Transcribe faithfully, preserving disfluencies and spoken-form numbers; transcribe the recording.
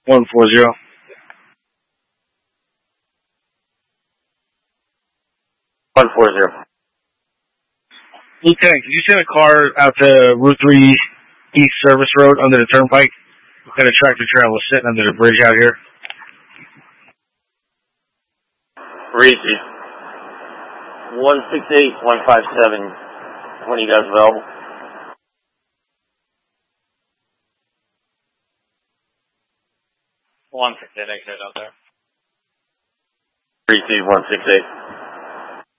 one four zero. one four zero. Lieutenant, could you send a car out to Route three East Service Road under the turnpike? We've got a tractor trailer sitting under the bridge out here. Reese. one six eight, one five seven. When are you guys available? one six eight, exit out there. Reese, one six eight.